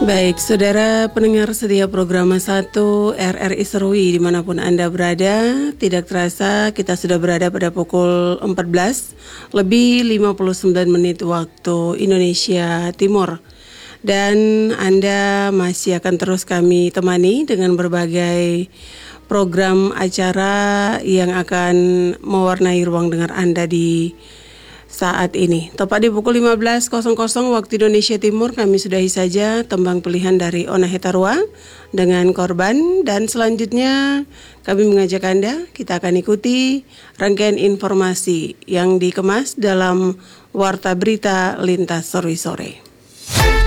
Baik, saudara pendengar setia program 1 RRI Serui dimanapun Anda berada, tidak terasa kita sudah berada pada pukul 14 lebih 59 menit waktu Indonesia Timur. Dan Anda masih akan terus kami temani dengan berbagai program acara yang akan mewarnai ruang dengar Anda di saat ini. Tepat di pukul 15.00 waktu Indonesia Timur, kami sudahi saja tembang pilihan dari Ona Hetarua dengan Korban. Dan selanjutnya kami mengajak Anda, kita akan ikuti rangkaian informasi yang dikemas dalam Warta Berita Lintas Sore-Sore.